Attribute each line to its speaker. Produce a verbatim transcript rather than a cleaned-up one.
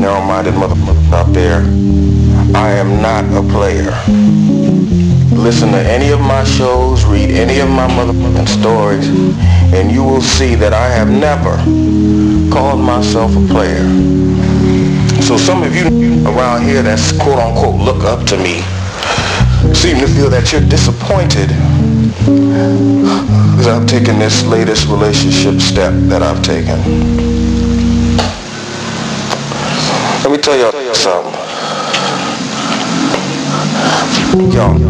Speaker 1: narrow-minded motherfuckers out there, I am not a player. Listen to any of my shows, read any of my motherfucking stories, and you will see that I have never called myself a player. So some of you around here that's quote-unquote look up to me seem to feel that you're disappointed because I've taken this latest relationship step that I've taken. Let me tell y'all something. Y'all